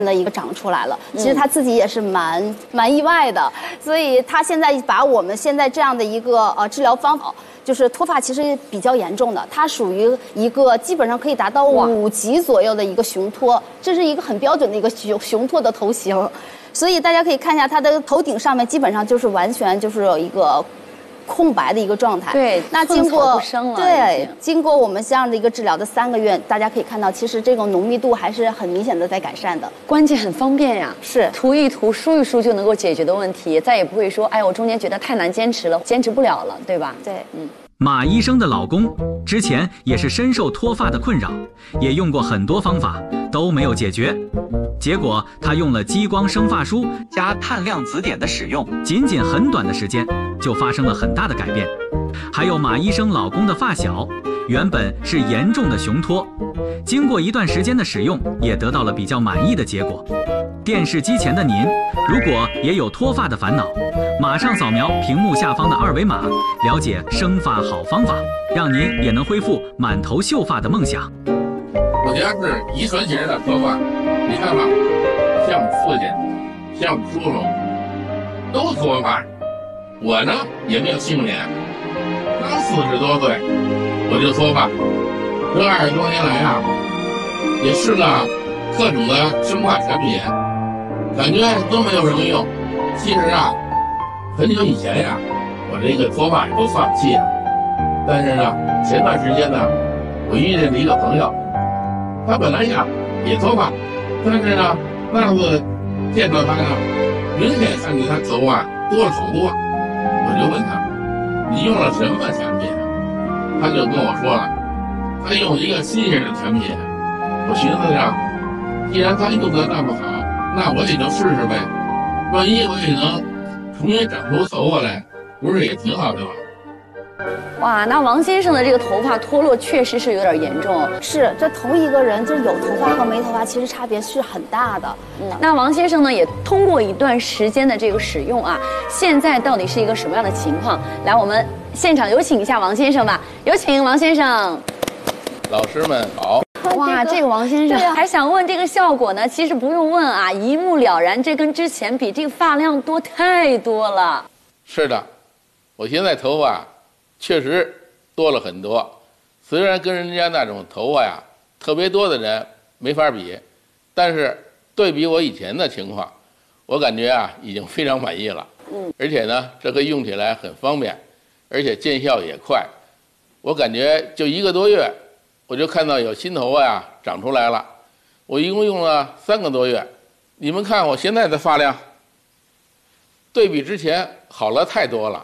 的一个长出来了，其实他自己也是蛮意外的，所以他现在把我们现在这样的一个治疗方法，就是脱发其实比较严重的，它属于一个基本上可以达到5级左右的一个雄脱，这是一个很标准的一个雄脱的头型，所以大家可以看一下他的头顶上面基本上就是完全就是有一个空白的一个状态。 对， 那经过对经过我们这样的一个治疗的3个月，大家可以看到，其实这种浓密度还是很明显的在改善的。 关键很方便呀， 是涂一涂、梳一梳就能够解决的问题，再也不会说，哎，我中间觉得太难坚持了，坚持不了了，对吧？ 对， 马医生的老公之前也是深受脱发的困扰，也用过很多方法都没有解决。结果他用了激光生发梳加碳量紫碘的使用，仅很短的时间就发生了很大的改变。还有马医生老公的发小，原本是严重的雄脱，经过一段时间的使用，也得到了比较满意的结果。电视机前的您，如果也有脱发的烦恼，马上扫描屏幕下方的2维码，了解生发好方法，让您也能恢复满头秀发的梦想。 我家是遗传型的脱发，你看吧，像父亲，像叔叔，都脱发。我呢也没有幸免，刚40多岁我就脱发，这20多年来啊，也试了各种的生发产品，感觉都没有什么用。其实啊，很久以前呀，我这个脱发也都放弃了。但是呢，前段时间呢，我遇见了一个朋友，他本来呀也脱发，但是呢，那次见到他呢，明显看见他头发多了好多。我就问他，你用了什么产品？他就跟我说了，他用一个新型的产品。我寻思着，既然他用的那么好，那我也就试试呗。万一我也能重新长出头发来，不是也挺好的吗？ 哇，那王先生的这个头发脱落确实是有点严重。 是，这同一个人，就是有头发和没头发，其实差别是很大的。 那王先生呢，也通过一段时间的这个使用啊，现在到底是一个什么样的情况？来，我们现场有请一下王先生吧，有请王先生。 老师们好。 哇，这个王先生还想问这个效果呢？其实不用问啊，一目了然，这跟之前比，这个发量多太多了。 是的，我现在头发确实多了很多，虽然跟人家那种头发呀特别多的人没法比，但是对比我以前的情况，我感觉啊已经非常满意了。而且呢，这个用起来很方便，而且见效也快。我感觉就1个多月，我就看到有新头发呀长出来了。我一共用了3个多月，你们看我现在的发量，对比之前好了太多了。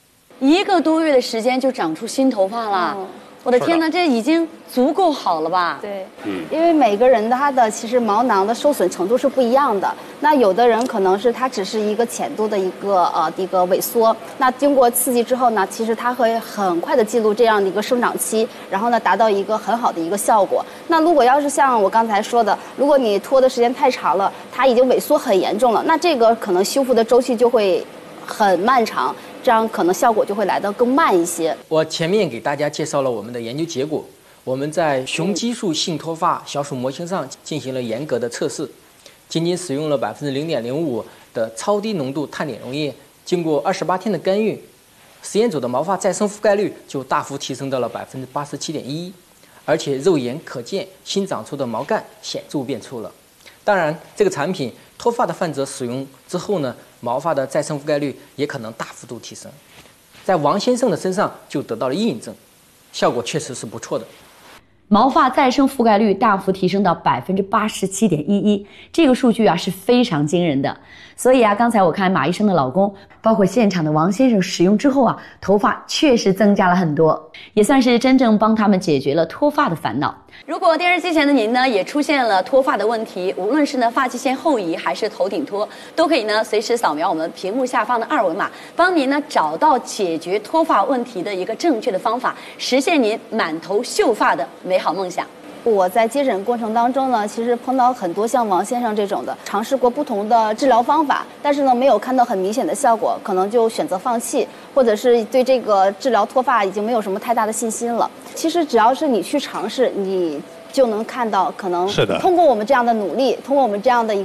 1个多月的时间就长出新头发了，我的天哪，这已经足够好了吧？ 对，因为每个人他的其实毛囊的受损程度是不一样的。那有的人可能是它只是一个浅度的一个萎缩，那经过刺激之后呢，其实它会很快的记录这样的一个生长期，然后呢达到一个很好的一个效果。那如果要是像我刚才说的，如果你拖的时间太长了，它已经萎缩很严重了，那这个可能修复的周期就会很漫长。这样可能效果就会来得更慢一些。 我前面给大家介绍了我们的研究结果，我们在雄激素性脱发小鼠模型上进行了严格的测试，仅仅使用了0.05%的超低浓度碳碘溶液，经过28天的干预，实验组的毛发再生覆盖率就大幅提升到了87.11%，而且肉眼可见新长出的毛干显著变粗了。当然，这个产品脱发的患者使用之后呢，毛发的再生覆盖率也可能大幅度提升，在王先生的身上就得到了印证，效果确实是不错的。 毛发再生覆盖率大幅提升到87.11%，这个数据啊是非常惊人的。所以啊，刚才我看马医生的老公，包括现场的王先生使用之后啊，头发确实增加了很多，也算是真正帮他们解决了脱发的烦恼。如果电视机前的您呢也出现了脱发的问题，无论是呢发际线后移还是头顶脱，都可以呢随时扫描我们屏幕下方的2维码，帮您呢找到解决脱发问题的一个正确的方法，实现您满头秀发的美好梦想。 我在接诊过程当中呢，其实碰到很多像王先生这种的，尝试过不同的治疗方法，但是呢没有看到很明显的效果，可能就选择放弃，或者是对这个治疗脱发已经没有什么太大的信心了。其实只要是你去尝试，你就能看到，可能通过我们这样的努力，通过我们这样的一个